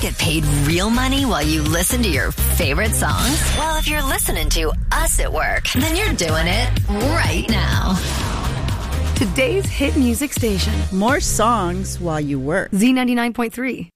get paid real money while you listen to your favorite songs? Well, if you're listening to us at work, then you're doing it right now. Today's hit music station. More songs while you work. Z99.3.